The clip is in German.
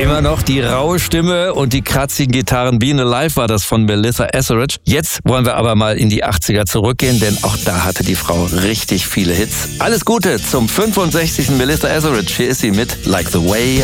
Immer noch die raue Stimme und die kratzigen Gitarren. Being Alive war das von Melissa Etheridge. Jetzt wollen wir aber mal in die 80er zurückgehen, denn auch da hatte die Frau richtig viele Hits. Alles Gute zum 65. Melissa Etheridge. Hier ist sie mit Like the Way